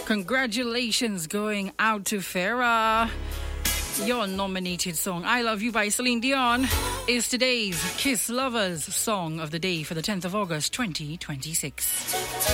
Congratulations going out to Farah. Your nominated song, I Love You by Celine Dion, is today's Kiss Lovers Song of the Day for the 10th of August, 2026.